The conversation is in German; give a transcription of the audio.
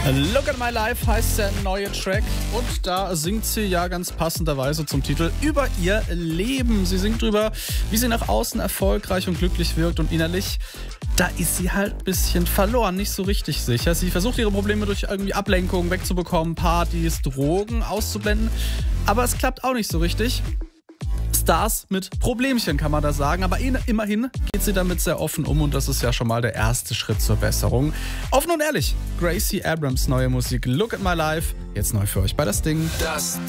Look at My Life heißt der neue Track und da singt sie ja ganz passenderweise zum Titel über ihr Leben. Sie singt drüber, wie sie nach außen erfolgreich und glücklich wirkt und innerlich, da ist sie halt ein bisschen verloren, nicht so richtig sicher. Sie versucht ihre Probleme durch irgendwie Ablenkung wegzubekommen, Partys, Drogen auszublenden, aber es klappt auch nicht so richtig. Stars mit Problemchen, kann man da sagen. Aber immerhin geht sie damit sehr offen um und das ist ja schon mal der erste Schritt zur Besserung. Offen und ehrlich, Gracie Abrams neue Musik Look at My Life, jetzt neu für euch bei Das Ding.